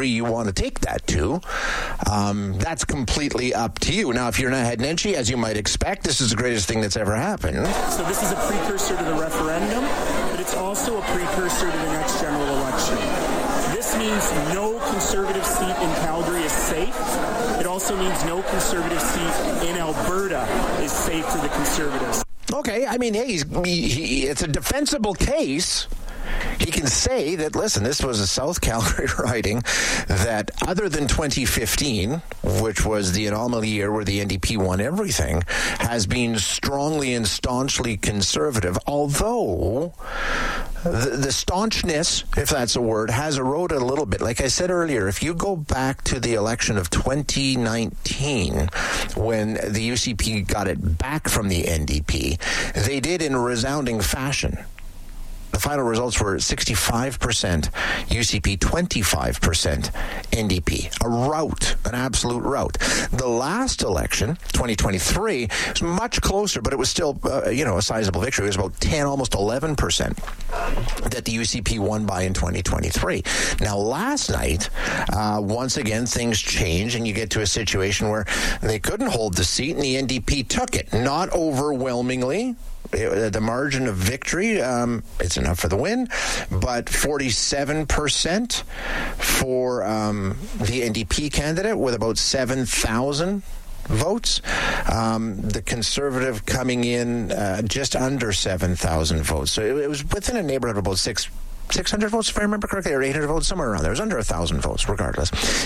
degree you want to take that to. That's completely up to you. Now, if you're Naheed Nenshi, as you might expect, this is the greatest thing that's ever happened. So this is a precursor to the referendum, but it's also a precursor to the next general election. This means no Conservative seat in Calgary is safe. It also means no Conservative seat in Alberta is safe for the Conservatives. Okay, I mean, hey, it's a defensible case. He can say that, listen, this was a South Calgary riding that, other than 2015, which was the anomaly year where the NDP won everything, has been strongly and staunchly Conservative, although the staunchness, if that's a word, has eroded a little bit. Like I said earlier, if you go back to the election of 2019, when the UCP got it back from the NDP, they did in resounding fashion. The final results were 65% UCP, 25% NDP. A rout, an absolute rout. The last election, 2023, was much closer, but it was still, a sizable victory. It was about 10, almost 11% that the UCP won by in 2023. Now, last night, once again, things change, and you get to a situation where they couldn't hold the seat, and the NDP took it. Not overwhelmingly. The margin of victory, it's enough for the win, but 47% for the NDP candidate with about 7,000 votes. The Conservative coming in just under 7,000 votes. So it was within a neighborhood of about 600 votes, if I remember correctly, or 800 votes, somewhere around there. It was under 1,000 votes, regardless.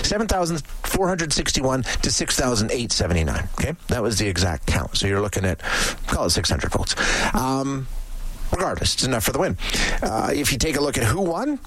7,461 to 6,879. Okay, that was the exact count. So you're looking at, call it 600 votes. Regardless, it's enough for the win. If you take a look at who won,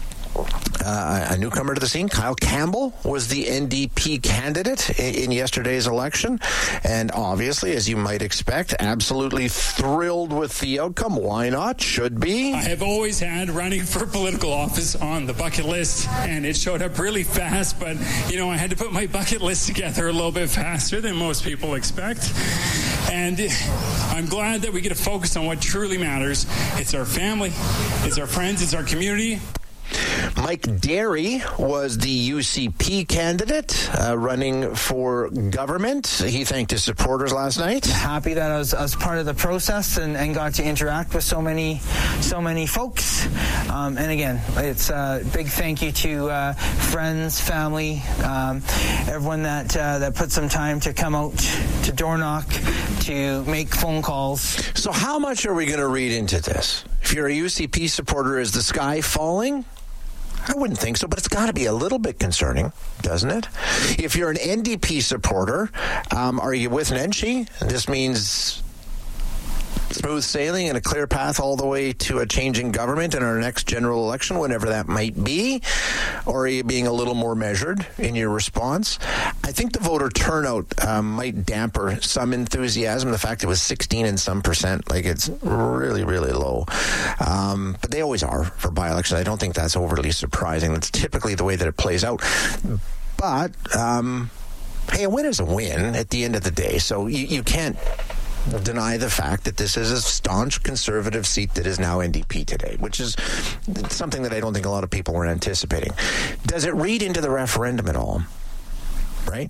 a newcomer to the scene, Kyle Campbell, was the NDP candidate in yesterday's election, and obviously, as you might expect, absolutely thrilled with the outcome. Why not? Should be. I have always had running for political office on the bucket list, and it showed up really fast, but, I had to put my bucket list together a little bit faster than most people expect. And I'm glad that we get to focus on what truly matters. It's our family, it's our friends, it's our community. Mike Derry was the UCP candidate running for government. He thanked his supporters last night. Happy that I was part of the process and got to interact with so many folks. And again, it's a big thank you to friends, family, everyone that put some time to come out to door knock, to make phone calls. So how much are we going to read into this? If you're a UCP supporter, is the sky falling? I wouldn't think so, but it's got to be a little bit concerning, doesn't it? If you're an NDP supporter, are you with Nenshi? This means smooth sailing and a clear path all the way to a changing government in our next general election, whenever that might be? Or are you being a little more measured in your response? I think the voter turnout might damper some enthusiasm. The fact it was 16 and some percent, like it's really, really low. But they always are for by-elections. I don't think that's overly surprising. That's typically the way that it plays out. But, hey, a win is a win at the end of the day. So you can't deny the fact that this is a staunch Conservative seat that is now NDP today, which is something that I don't think a lot of people were anticipating. Does it read into the referendum at all? Right?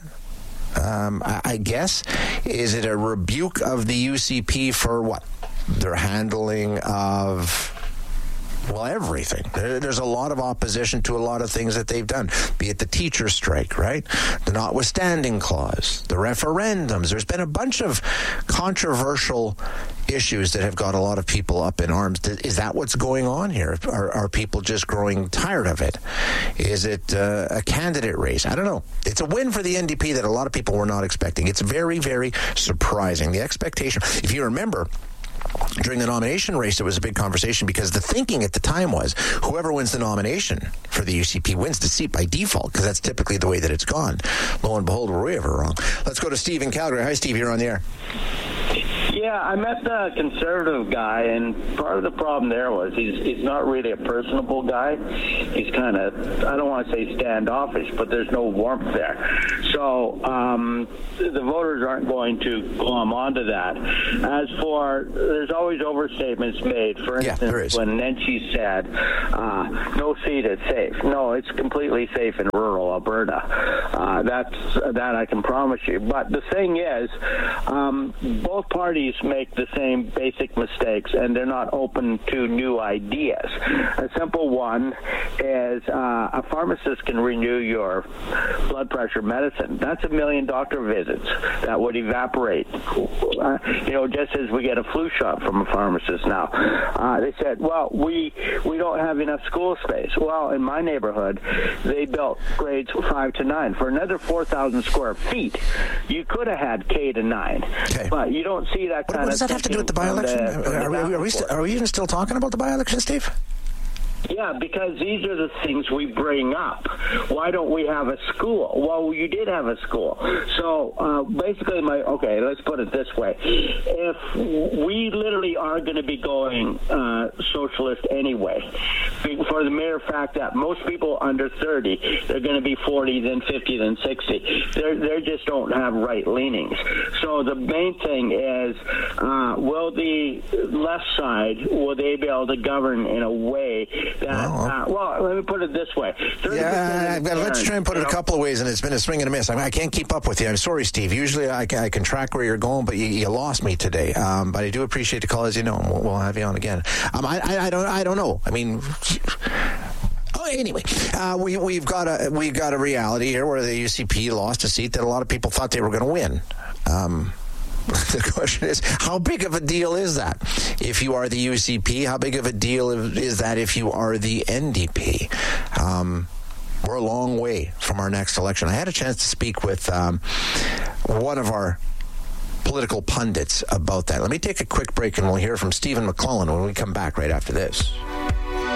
I guess, is it a rebuke of the UCP for what? Their handling of, well, everything. There's a lot of opposition to a lot of things that they've done, be it the teacher strike, right? The notwithstanding clause, the referendums. There's been a bunch of controversial issues that have got a lot of people up in arms. Is that what's going on here? Are people just growing tired of it? Is it a candidate race? I don't know. It's a win for the NDP that a lot of people were not expecting. It's very, very surprising. The expectation, if you remember, during the nomination race, it was a big conversation because the thinking at the time was whoever wins the nomination for the UCP wins the seat by default, because that's typically the way that it's gone. Lo and behold, were we ever wrong. Let's go to Steve in Calgary. Hi, Steve. You're on the air. Yeah, I met the conservative guy, and part of the problem there was he's not really a personable guy. He's kind of, I don't want to say standoffish, but there's no warmth there. So the voters aren't going to glom onto that. As for, there's always overstatements made. For instance, when Nenshi said, no seat is safe. No, it's completely safe in rural Alberta. That I can promise you. But the thing is, both parties make the same basic mistakes, and they're not open to new ideas. A simple one is a pharmacist can renew your blood pressure medicine. That's 1 million doctor visits that would evaporate. Just as we get a flu shot from a pharmacist now. They said, well, we don't have enough school space. Well, in my neighborhood, they built grades 5 to 9 for another 4,000 square feet. You could have had K to 9, but you don't see that kind of. What does that have to do with the by-election? Are we even still talking about the by-election, Steve? Yeah, because these are the things we bring up. Why don't we have a school? Well, you did have a school. So basically, let's put it this way. If we literally are going to be going socialist anyway, for the mere fact that most people under 30, they're going to be 40, then 50, then 60. They just don't have right leanings. So the main thing is, will the left side, will they be able to govern in a way that, let me put it this way. Let's try and put it a couple of ways, and it's been a swing and a miss. I can't keep up with you. I'm sorry, Steve. Usually I can track where you're going, but you lost me today. But I do appreciate the call, as you know, and we'll have you on again. I don't know. I mean... Anyway, we've got a reality here where the UCP lost a seat that a lot of people thought they were going to win. The question is, how big of a deal is that if you are the UCP? How big of a deal is that if you are the NDP? We're a long way from our next election. I had a chance to speak with one of our political pundits about that. Let me take a quick break, and we'll hear from Stephen McClellan when we come back right after this.